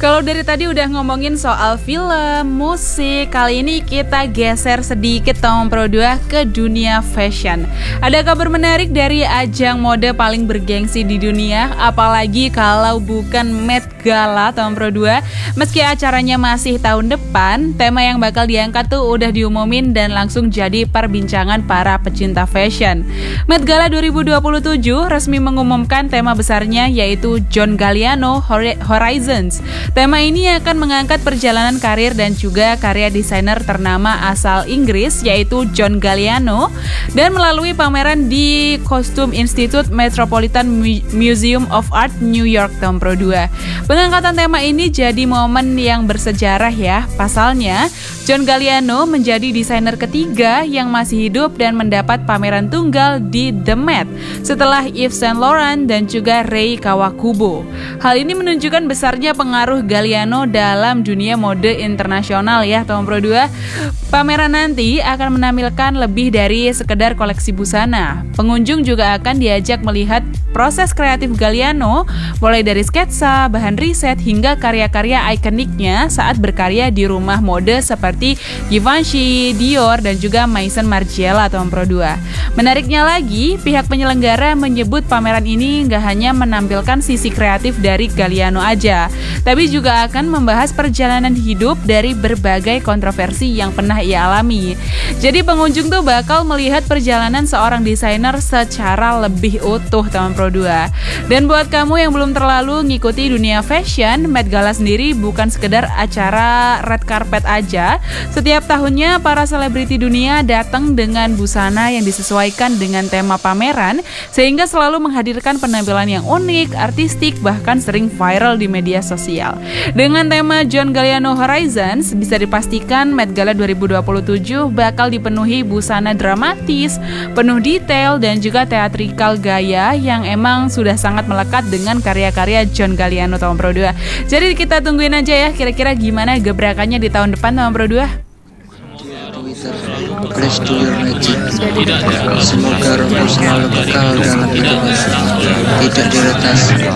Kalau dari tadi udah ngomongin soal film, musik, kali ini kita geser sedikit Tom Pro 2 ke dunia fashion. Ada kabar menarik dari ajang mode paling bergengsi di dunia, apalagi kalau bukan Met Gala Tom Pro 2. Meski acaranya masih tahun depan, tema yang bakal diangkat tuh udah diumumin dan langsung jadi perbincangan para pecinta fashion. Met Gala 2027 resmi mengumumkan tema besarnya yaitu John Galliano Horizons. Tema ini akan mengangkat perjalanan karir dan juga karya desainer ternama asal Inggris yaitu John Galliano dan melalui pameran di Costume Institute Metropolitan Museum of Art New York Tom Pro 2. Pengangkatan tema ini jadi momen yang bersejarah ya. Pasalnya, John Galliano menjadi desainer ketiga yang masih hidup dan mendapat pameran tunggal di The Met setelah Yves Saint Laurent dan juga Rei Kawakubo. Hal ini menunjukkan besarnya pengaruh Galliano dalam dunia mode internasional ya Tom Pro 2. Pameran nanti akan menampilkan lebih dari sekedar koleksi busana. Pengunjung juga akan diajak melihat proses kreatif Galliano mulai dari sketsa, bahan riset hingga karya-karya ikoniknya saat berkarya di rumah mode seperti Givenchy, Dior dan juga Maison Margiela Tom Pro 2. Menariknya lagi, pihak penyelenggara menyebut pameran ini nggak hanya menampilkan sisi kreatif dari Galliano aja, tapi juga akan membahas perjalanan hidup dari berbagai kontroversi yang pernah ia alami. Jadi pengunjung tuh bakal melihat perjalanan seorang desainer secara lebih utuh Tom Pro 2. Dan buat kamu yang belum terlalu ngikuti dunia fashion, Met Gala sendiri bukan sekedar acara red carpet aja. Setiap tahunnya para selebriti dunia datang dengan busana yang disesuaikan dengan tema pameran, sehingga selalu menghadirkan penampilan yang unik, artistik, bahkan sering viral di media sosial. Dengan tema John Galliano Horizons, bisa dipastikan Met Gala 2027 bakal dipenuhi busana dramatis, penuh detail dan juga teatrikal gaya yang emang sudah sangat melekat dengan karya-karya John Galliano Tom Pro 2. Jadi kita tungguin aja ya kira-kira gimana gebrakannya di tahun depan Tom Pro 2. Please do your magic. Semoga Romo selalu kekal dalam inovasi, tidak diretas.